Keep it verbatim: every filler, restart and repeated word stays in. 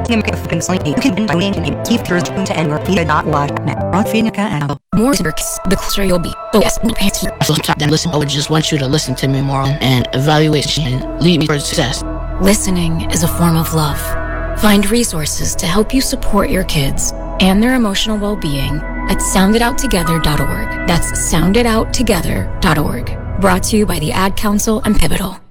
him can slay you can buy in keep yours to anger media dot watch net Rodfinica and more works the closer you'll be. So yes, then listen. I would just want you to listen to me more and evaluation and lead me towards success. Listening is a form of love. Find resources to help you support your kids and their emotional well-being at sound it out together dot org. That's sound it out together dot org. Brought to you by the Ad Council and Pivotal.